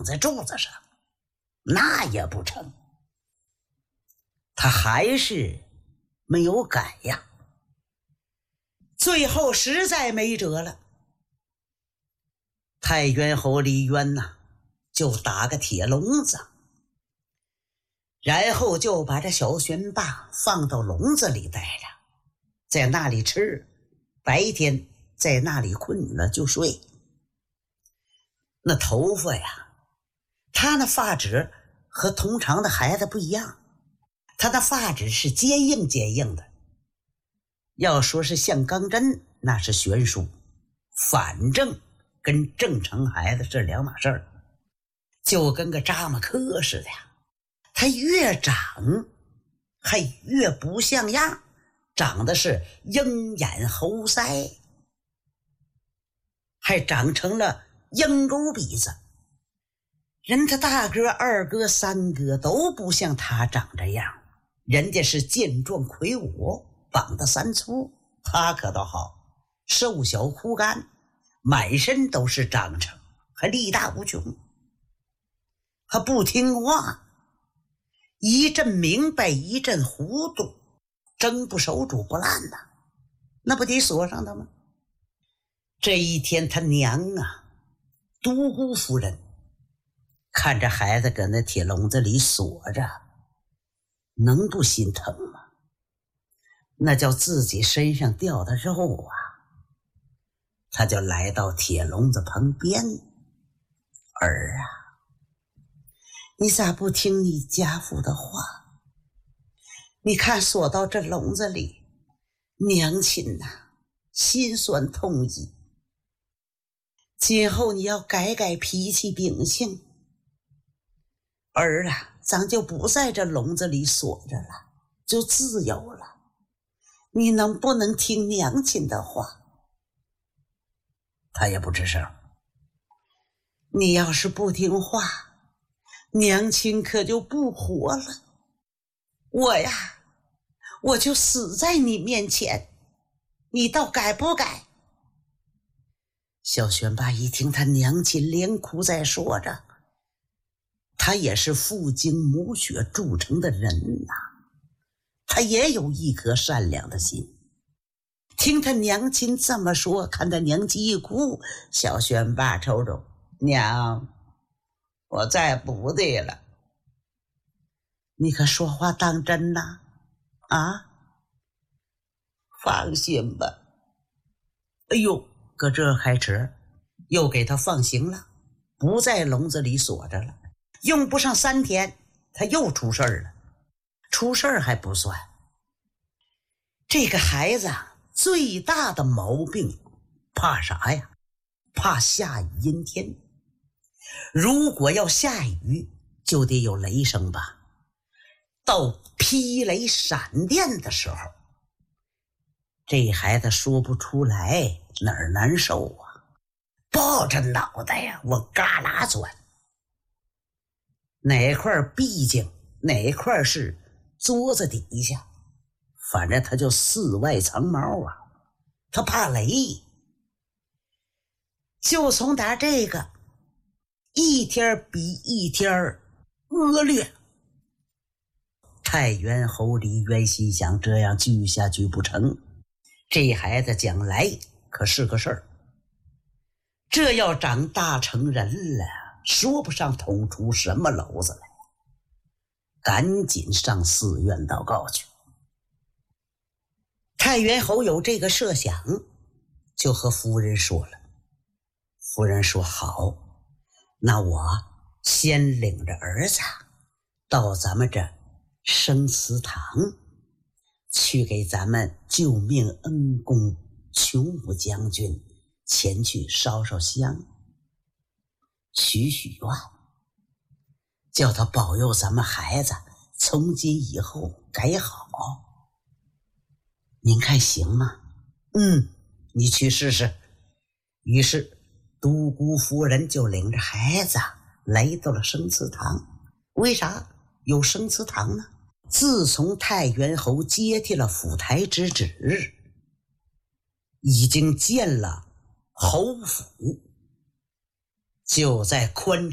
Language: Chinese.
绑在柱子上，那也不成。他还是没有改呀。最后实在没辙了，太原侯李渊呐，就打个铁笼子，然后就把这小玄霸放到笼子里待着，在那里吃，白天在那里困了就睡。那头发呀，他那发质和通常的孩子不一样，他的发质是坚硬坚硬的，要说是像钢针那是悬殊，反正跟正常孩子是两码事儿，就跟个扎马克似的呀。他越长还越不像样，长的是鹰眼猴腮，还长成了鹰钩鼻子。人他大哥二哥三哥都不像他长这样，人家是健壮魁梧，膀子三粗，他可倒好，瘦小枯干，满身都是章程，还力大无穷。他不听话，一阵明白一阵糊涂，蒸不熟煮不烂呐，那不得锁上他吗？这一天他娘啊，独孤夫人看着孩子搁那铁笼子里锁着，能不心疼吗？那叫自己身上掉的肉啊。他就来到铁笼子旁边，儿啊，你咋不听你家父的话？你看锁到这笼子里，娘亲呐，心酸痛意。今后你要改改脾气秉性，儿啊，咱就不在这笼子里锁着了，就自由了。你能不能听娘亲的话？他也不吱声。你要是不听话，娘亲可就不活了。我呀，我就死在你面前，你倒改不改？小玄霸一听他娘亲连哭在说着，他也是父精母血铸成的人呐，他也有一颗善良的心。听他娘亲这么说，看他娘亲一哭，小玄霸瞅瞅，娘，我再不对了。你可说话当真呐？啊？放心吧。哎呦，搁这开始又给他放行了，不在笼子里锁着了。用不上3天，他又出事儿了。出事儿还不算，这个孩子最大的毛病怕啥呀？怕下雨阴天。如果要下雨，就得有雷声吧。到劈雷闪电的时候，这孩子说不出来哪儿难受啊，抱着脑袋呀往旮旯钻。哪块闭静，哪块是桌子底下，反正他就四外藏猫啊，他怕雷。就从打这个一天比一天恶劣。太原侯李渊心想，这样聚下去不成，这孩子将来可是个事儿。这要长大成人了，说不上捅出什么篓子来，赶紧上寺院祷告去。太原侯有这个设想，就和夫人说了。夫人说好，那我先领着儿子到咱们这生祠堂去给咱们救命恩公琼武将军前去烧烧香，许许愿，叫他保佑咱们孩子从今以后改好。您看行吗？你去试试。于是独孤夫人就领着孩子来到了生祠堂。为啥有生祠堂呢？自从太原侯接替了府台之职，已经建了侯府，就在宽